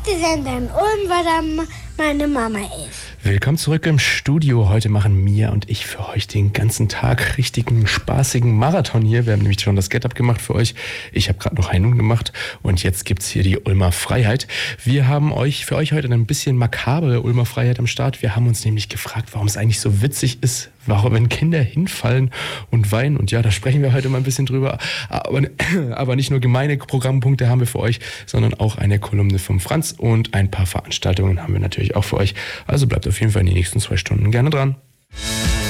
echte Sender in Ulm, weil da meine Mama ist. Willkommen zurück im Studio. Heute machen Mia und ich für euch den ganzen Tag richtigen, spaßigen Marathon hier. Wir haben nämlich schon das Get-Up gemacht für euch. Ich habe gerade noch einen gemacht und jetzt gibt's hier die Ulmer Freiheit. Wir haben für euch heute ein bisschen makabere Ulmer Freiheit am Start. Wir haben uns nämlich gefragt, warum es eigentlich so witzig ist, wenn Kinder hinfallen und weinen. Und ja, da sprechen wir heute mal ein bisschen drüber. Aber nicht nur gemeine Programmpunkte haben wir für euch, sondern auch eine Kolumne vom Franz und ein paar Veranstaltungen haben wir natürlich auch für euch. Also bleibt auf jeden Fall in die nächsten 2 Stunden gerne dran.